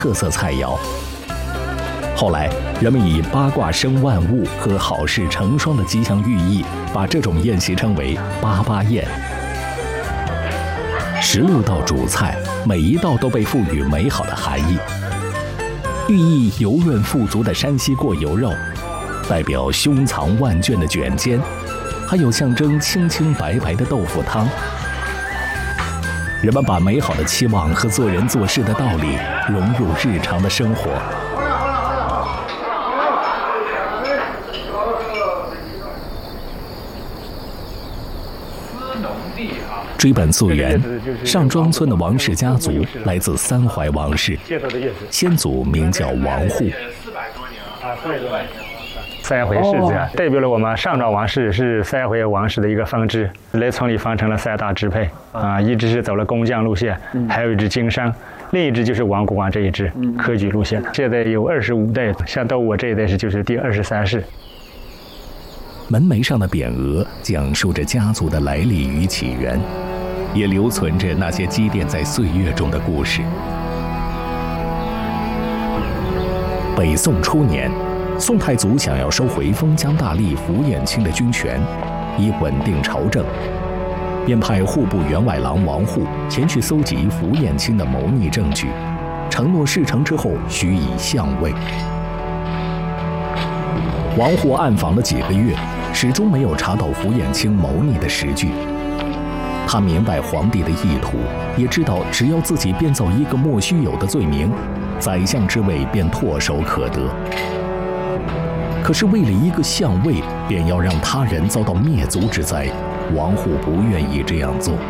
特色菜肴。后来，人们以八卦生万物和好事成双的吉祥寓意，把这种宴席称为八八宴。16道主菜，每一道都被赋予美好的含义。寓意油润富足的山西过油肉，代表胸藏万卷的卷尖，还有象征清清白白的豆腐汤。人们把美好的期望和做人做事的道理融入日常的生活。追本溯源，上庄村的王氏家族来自三淮王氏，先祖名叫王户。 三淮氏子代表了我们上庄王氏是三淮王氏的一个分支，来村里分成了3大支派一支是走了工匠路线，还有一支经商，另一支就是王国王这一支科举路线。现在有25代，像到我这一代就是第23世。 门楣上的匾额讲述着家族的来历与起源，也留存着那些积淀在岁月中的故事。北宋初年，宋太祖想要收回封疆大吏符衍卿的军权，以稳定朝政，便派户部员外郎王户前去搜集符衍卿的谋逆证据，承诺事成之后许以相位。王户暗访了几个月，始终没有查到符衍卿谋逆的实据。他明白皇帝的意图，也知道只要自己编造一个莫须有的罪名，宰相之位便唾手可得。可是为了一个相位，便要让他人遭到灭族之灾，王户不愿意这样做。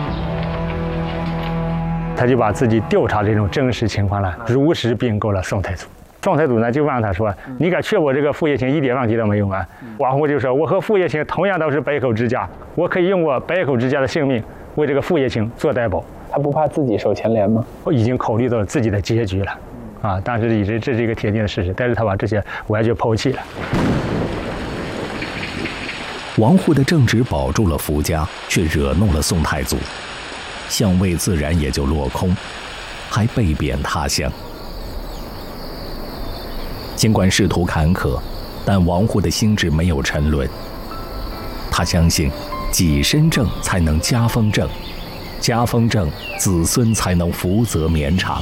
他就把自己调查这种真实情况呢，如实禀告了宋太祖。宋太祖呢就问他说：“你敢确保这个符衍卿一点问题都没有吗？”王户就说：“我和符衍卿同样都是百口之家，我可以用我百口之家的性命为这个符衍卿做担保。” 他不怕自己受牵连吗？ 我已经考虑到了自己的结局了，但是这是一个铁定的事实，但是他把这些完全抛弃了。 王户的正直保住了符家，却惹怒了宋太祖，相位自然也就落空，还被贬他乡。尽管仕途坎坷，但王户的心智没有沉沦。他相信，己身正才能家风正，家风正，子孙才能福泽绵长。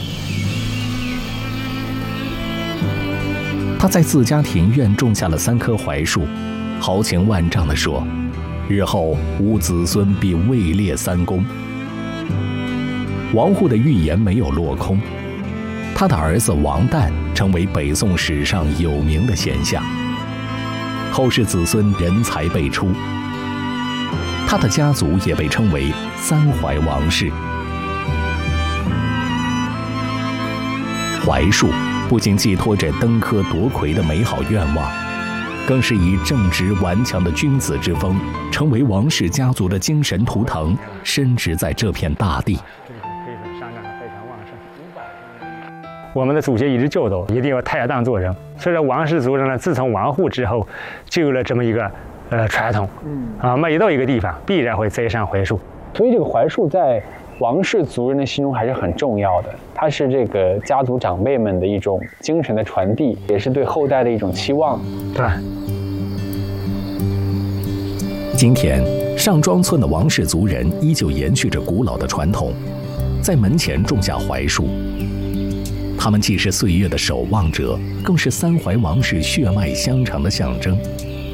他在自家庭院种下了3棵槐树，豪情万丈地说：“日后吾子孙必位列3公。”王户的预言没有落空，他的儿子王旦成为北宋史上有名的贤相，后世子孙人才辈出，他的家族也被称为三淮王氏。槐树不仅寄托着登科夺魁的美好愿望，更是以正直顽强的君子之风，成为王氏家族的精神图腾，深植在这片大地。 我们的祖先一直教导，一定要坦荡做人。所以说，王氏族人呢，自从王户之后，就有了这么一个传统，每到一个地方，必然会栽上槐树。 所以这个槐树在王氏族人的心中还是很重要的，它是这个家族长辈们的一种精神的传递，也是对后代的一种期望。 对。 今天，上庄村的王氏族人依旧延续着古老的传统，在门前种下槐树。他们既是岁月的守望者，更是三淮王氏血脉相承的象征。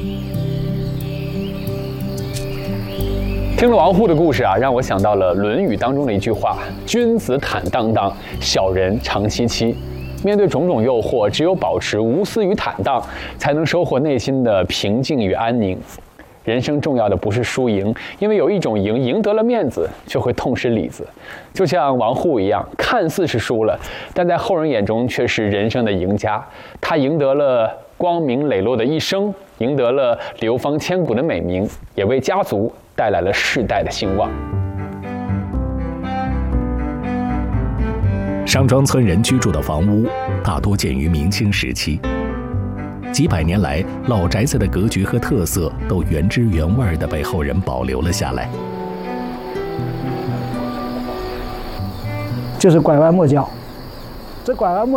听了王户的故事让我想到了《论语》当中的一句话：“君子坦荡荡，小人长戚戚。”面对种种诱惑，只有保持无私与坦荡，才能收获内心的平静与安宁。人生重要的不是输赢，因为有一种赢得了面子，却会痛失里子。就像王户一样，看似是输了，但在后人眼中却是人生的赢家。他赢得了光明磊落的一生，赢得了流芳千古的美名，也为家族带来了世代的兴旺。 上庄村人居住的房屋大多建于明清时期，几百年来，老宅子的格局和特色都原汁原味地被后人保留了下来。 就是拐弯抹角， 这管